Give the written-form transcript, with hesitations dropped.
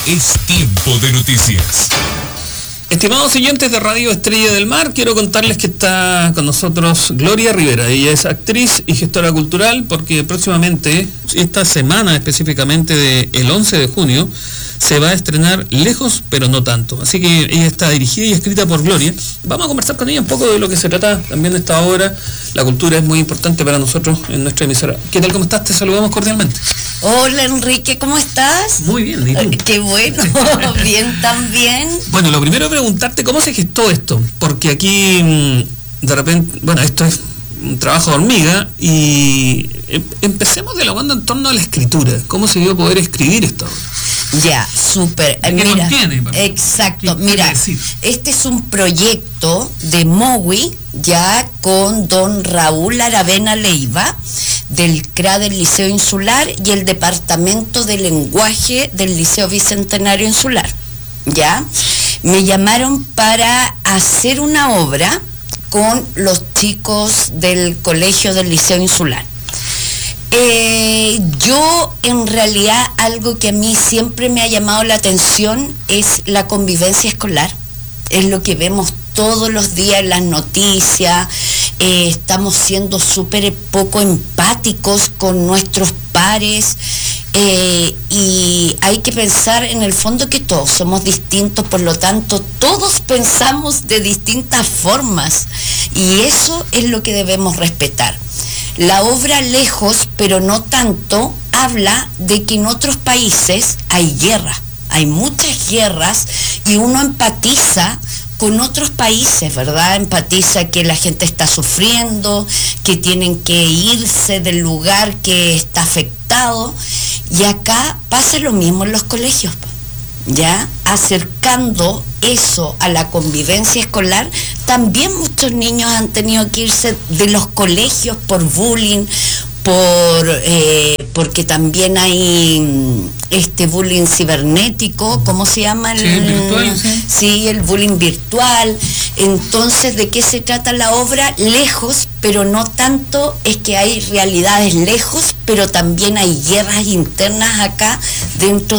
Es tiempo de noticias. Estimados oyentes de Radio Estrella del Mar, quiero contarles que está con nosotros Gloria Rivera. Ella es actriz y gestora cultural porque próximamente, esta semana específicamente del 11 de junio, se va a estrenar Lejos pero no tanto. Así que ella está dirigida y escrita por Gloria. Vamos a conversar con ella un poco de lo que se trata también de esta obra. La cultura es muy importante para nosotros en nuestra emisora. ¿Qué tal? ¿Cómo estás? Te saludamos cordialmente. Hola Enrique, ¿cómo estás? Muy bien, ¿y tú? Qué bueno, bien también. Bueno, lo primero es preguntarte cómo se gestó esto, porque aquí de repente, bueno, esto es un trabajo de hormiga y empecemos dialogando en torno a la escritura. ¿Cómo se dio a poder escribir esto? Ya, súper. Mira, exacto. Mira, este es un proyecto de MOWI, ya con don Raúl Aravena Leiva, del CRA del Liceo Insular y el Departamento de Lenguaje del Liceo Bicentenario Insular. ¿Ya? Me llamaron para hacer una obra con los chicos del Colegio del Liceo Insular. Yo, en realidad, algo que a mí siempre me ha llamado la atención es la convivencia escolar. Es lo que vemos todos los días en las noticias. Estamos siendo súper poco empáticos con nuestros pares. Y hay que pensar en el fondo que todos somos distintos, por lo tanto todos pensamos de distintas formas y eso es lo que debemos respetar. La obra Lejos pero no tanto habla de que en otros países hay guerra, hay muchas guerras y uno empatiza con otros países, ¿verdad? Empatiza que la gente está sufriendo, que tienen que irse del lugar que está afectado. Y acá pasa lo mismo en los colegios, ¿ya? Acercando eso a la convivencia escolar, también muchos niños han tenido que irse de los colegios por bullying, porque también hay este bullying cibernético, ¿cómo se llama? Virtual, sí. Sí, el bullying virtual. Entonces, ¿de qué se trata la obra? Lejos, pero no tanto, es que hay realidades lejos, pero también hay guerras internas acá dentro